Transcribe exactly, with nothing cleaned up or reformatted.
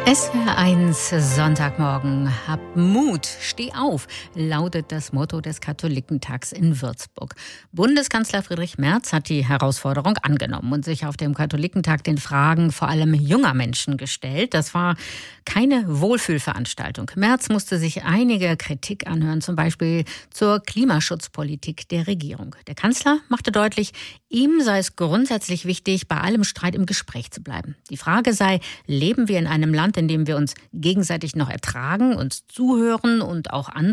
S W R eins Sonntagmorgen. Hab Mut, steh auf, lautet das Motto des Katholikentags in Würzburg. Bundeskanzler Friedrich Merz hat die Herausforderung angenommen und sich auf dem Katholikentag den Fragen vor allem junger Menschen gestellt. Das war keine Wohlfühlveranstaltung. Merz musste sich einige Kritik anhören, zum Beispiel zur Klimaschutzpolitik der Regierung. Der Kanzler machte deutlich, ihm sei es grundsätzlich wichtig, bei allem Streit im Gespräch zu bleiben. Die Frage sei, leben wir in einem Land, in dem wir uns gegenseitig noch ertragen, uns zuhören und auch andere